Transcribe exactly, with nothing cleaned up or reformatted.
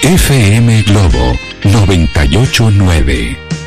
F M Globo noventa y ocho punto nueve.